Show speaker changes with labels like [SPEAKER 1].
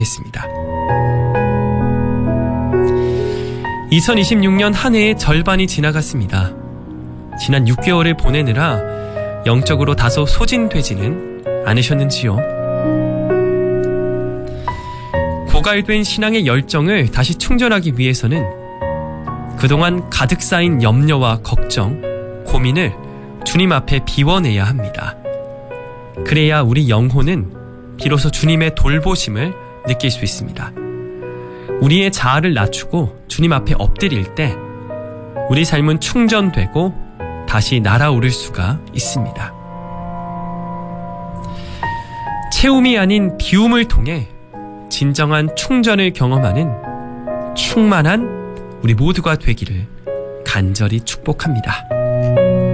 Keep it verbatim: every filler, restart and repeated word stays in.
[SPEAKER 1] 겠습니다. 이천이십육 년 한 해의 절반이 지나갔습니다. 지난 육 개월을 보내느라 영적으로 다소 소진되지는 않으셨는지요? 고갈된 신앙의 열정을 다시 충전하기 위해서는 그동안 가득 쌓인 염려와 걱정, 고민을 주님 앞에 비워내야 합니다. 그래야 우리 영혼은 비로소 주님의 돌보심을 느낄 수 있습니다. 우리의 자아를 낮추고 주님 앞에 엎드릴 때 우리 삶은 충전되고 다시 날아오를 수가 있습니다. 채움이 아닌 비움을 통해 진정한 충전을 경험하는 충만한 우리 모두가 되기를 간절히 축복합니다.